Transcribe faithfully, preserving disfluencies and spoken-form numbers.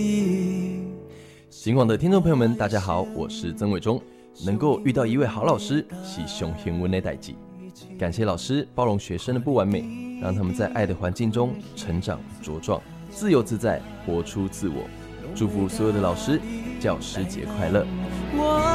警广的听众朋友们，大家好，我是曾伟忠。能够遇到一位好老师，是上幸运的代志。感谢老师包容学生的不完美，让他们在爱的环境中成长茁壮，自由自在，活出自我。祝福所有的老师，教师节快乐！